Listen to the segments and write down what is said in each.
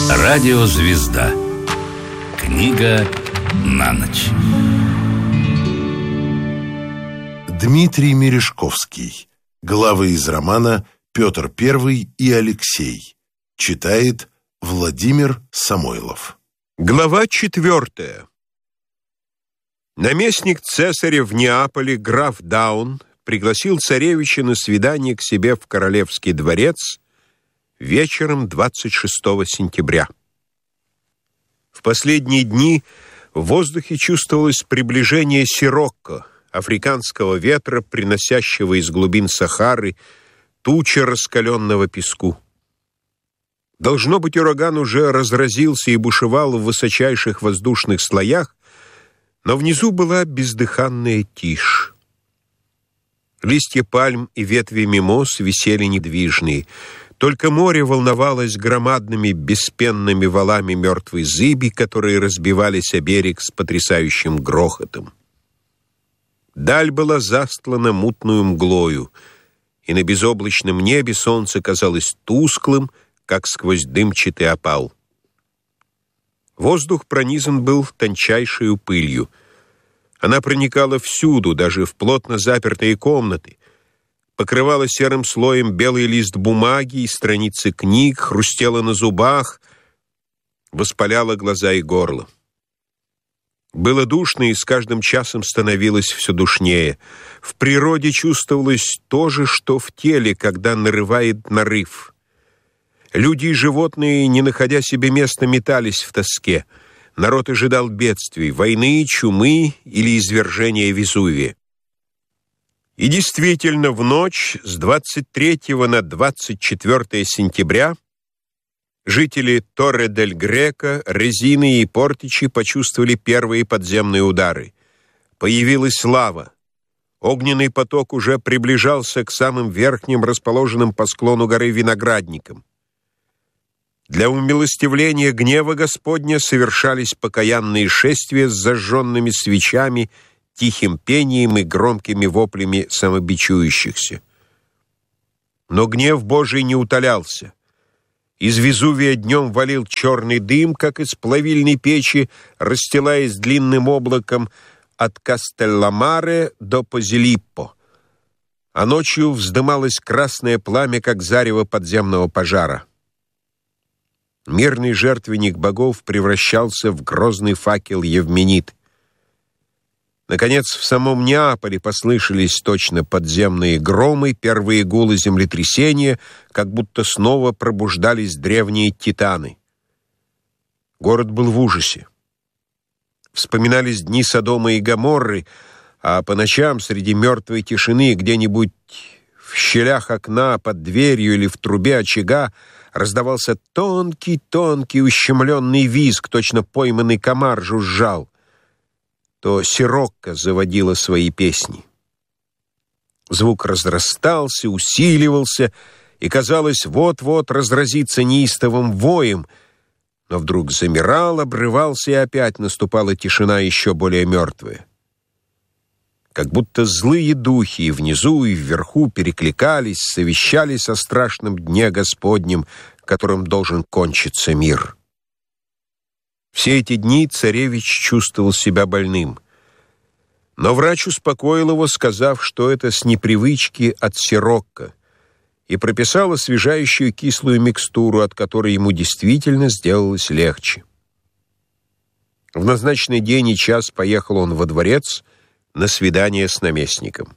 Радиозвезда. Книга на ночь. Дмитрий Мережковский. Главы из романа «Петр I и Алексей». Читает Владимир Самойлов. Глава 4. Наместник цесаря в Неаполе, граф Даун, пригласил царевича на свидание к себе в Королевский дворец вечером 26 сентября. В последние дни в воздухе чувствовалось приближение сирокко, африканского ветра, приносящего из глубин Сахары тучи раскаленного песку. Должно быть, ураган уже разразился и бушевал в высочайших воздушных слоях, но внизу была бездыханная тишь. Листья пальм и ветви мимоз висели недвижные. Только море волновалось громадными беспенными валами мертвой зыби, которые разбивались о берег с потрясающим грохотом. Даль была застлана мутную мглою, и на безоблачном небе солнце казалось тусклым, как сквозь дымчатый опал. Воздух пронизан был тончайшей пылью. Она проникала всюду, даже в плотно запертые комнаты, покрывала серым слоем белый лист бумаги и страницы книг, хрустела на зубах, воспаляла глаза и горло. Было душно, и с каждым часом становилось все душнее. В природе чувствовалось то же, что в теле, когда нарывает нарыв. Люди и животные, не находя себе места, метались в тоске. Народ ожидал бедствий, войны, чумы или извержения Везувия. И действительно, в ночь с 23 на 24 сентября жители Торре-дель-Греко, Резины и Портичи почувствовали первые подземные удары. Появилась лава. Огненный поток уже приближался к самым верхним, расположенным по склону горы виноградникам. Для умилостивления гнева Господня совершались покаянные шествия с зажженными свечами, тихим пением и громкими воплями самобичующихся. Но гнев Божий не утолялся. Из Везувия днем валил черный дым, как из плавильной печи, расстилаясь длинным облаком от Кастелламаре до Позилиппо, а ночью вздымалось красное пламя, как зарево подземного пожара. Мирный жертвенник богов превращался в грозный факел Евменид. Наконец, в самом Неаполе послышались точно подземные громы, первые гулы землетрясения, как будто снова пробуждались древние титаны. Город был в ужасе. Вспоминались дни Содома и Гоморры, а по ночам среди мертвой тишины где-нибудь в щелях окна, под дверью или в трубе очага раздавался тонкий ущемленный визг, точно пойманный комар жужжал. То сирокко заводила свои песни. Звук разрастался, усиливался, и, казалось, вот-вот разразится неистовым воем, но вдруг замирал, обрывался, и опять наступала тишина еще более мертвая. Как будто злые духи и внизу, и вверху перекликались, совещались о страшном дне Господнем, которым должен кончиться мир. Все эти дни царевич чувствовал себя больным. Но врач успокоил его, сказав, что это с непривычки от сирокко, и прописал освежающую кислую микстуру, от которой ему действительно сделалось легче. В назначенный день и час поехал он во дворец на свидание с наместником.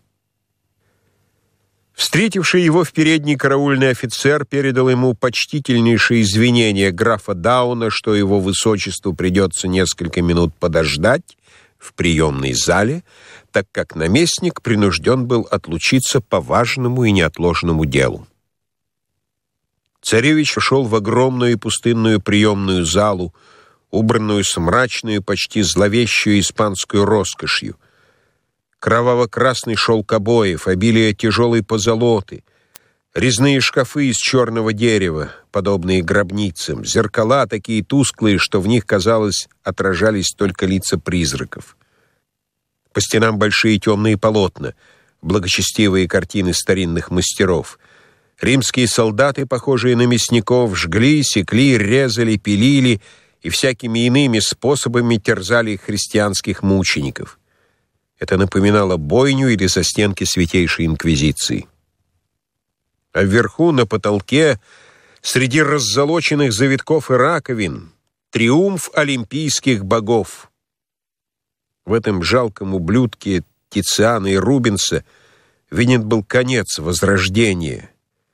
Встретивший его в передней караульный офицер передал ему почтительнейшие извинения графа Дауна, что его высочеству придется несколько минут подождать в приемной зале, так как наместник принужден был отлучиться по важному и неотложному делу. Царевич вошел в огромную и пустынную приемную залу, убранную с мрачной, почти зловещую испанскую роскошью. Кроваво-красный шелк обоев, обилие тяжелой позолоты, резные шкафы из черного дерева, подобные гробницам, зеркала такие тусклые, что в них, казалось, отражались только лица призраков. По стенам большие темные полотна, благочестивые картины старинных мастеров. Римские солдаты, похожие на мясников, жгли, секли, резали, пилили и всякими иными способами терзали христианских мучеников. Это напоминало бойню или застенки Святейшей Инквизиции. А вверху, на потолке, среди раззолоченных завитков и раковин, триумф олимпийских богов. В этом жалком ублюдке Тициана и Рубенса виден был конец возрождения.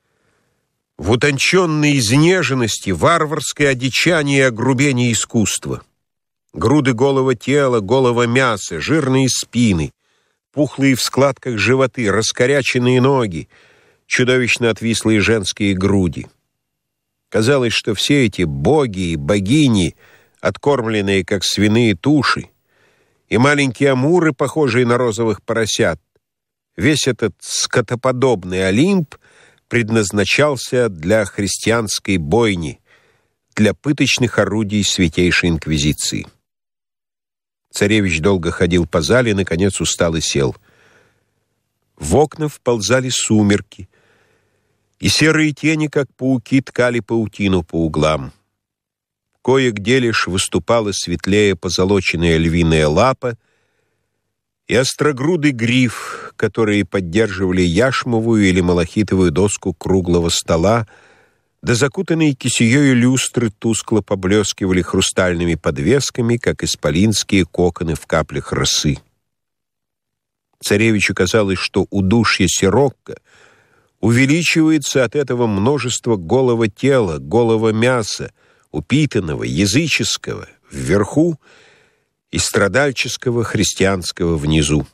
В утонченной изнеженности варварское одичание и огрубение искусства. Груды голого тела, голого мяса, жирные спины, пухлые в складках животы, раскоряченные ноги, чудовищно отвислые женские груди. Казалось, что все эти боги и богини, откормленные как свиные туши, и маленькие амуры, похожие на розовых поросят, весь этот скотоподобный Олимп предназначался для христианской бойни, для пыточных орудий Святейшей Инквизиции. Царевич долго ходил по зале, наконец устал и сел. В окна вползали сумерки, и серые тени, как пауки, ткали паутину по углам. Кое-где лишь выступала светлее позолоченная львиная лапа и острогрудый гриф, которые поддерживали яшмовую или малахитовую доску круглого стола, да закутанные кисеёю люстры тускло поблескивали хрустальными подвесками, как исполинские коконы в каплях росы. Царевичу казалось, что удушье Сирокко увеличивается от этого множества голого тела, голого мяса, упитанного, языческого вверху и страдальческого христианского внизу.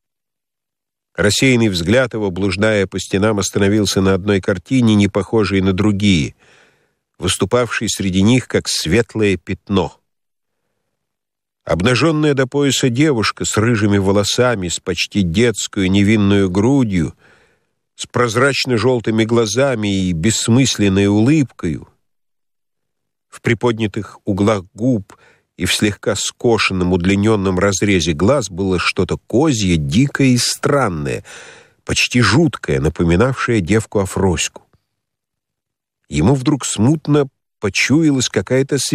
Рассеянный взгляд его, блуждая по стенам, остановился на одной картине, не похожей на другие, выступавшей среди них как светлое пятно. Обнаженная до пояса девушка с рыжими волосами, с почти детскую невинную грудью, с прозрачно-желтыми глазами и бессмысленной улыбкою, в приподнятых углах губ и в слегка скошенном удлиненном разрезе глаз было что-то козье, дикое и странное, почти жуткое, напоминавшее девку Афроську. Ему вдруг смутно почуялась какая-то